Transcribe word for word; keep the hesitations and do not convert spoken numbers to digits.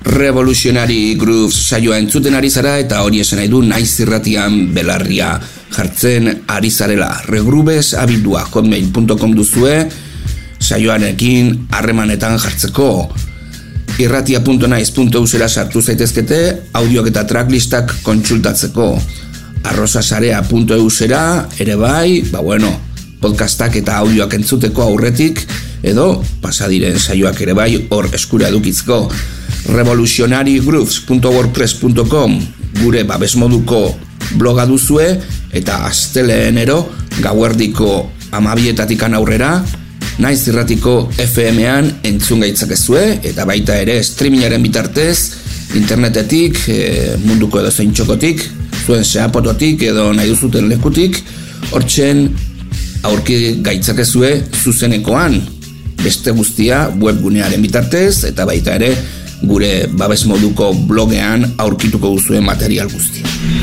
Revolutionary Grooves saioa entzuten ari zara eta hori esan nahi du naiz irratian belarria jartzen ari zarela. Regrubes abildua hotmail punto com duzue saioarekin harremanetan jartzeko. irratia punto naiz punto eusera sartu zaitezkete audioak eta tracklistak kontsultatzeko. arrosasarea punto eusera ere bai, ba bueno, podcastak eta audioak entzuteko aurretik edo pasadiren saioak ere bai hor eskura edukitzko. revolutionary grooves punto wordpress punto com gure babesmoduko bloga duzue eta asteleenero gauerdiko amabietatik aurrera naiz irratiko F M-an entzun gaitzakezue eta baita ere streamingaren bitartez internetetik, e, munduko edo zein txokotik, zuen seapototik edo nahi duzuten lekutik hortzen aurki gaitzakezue zuzenekoan beste guztia webgunearen bitartez eta baita ere gure babesmoduko blogean aurkituko duzuen material guztia.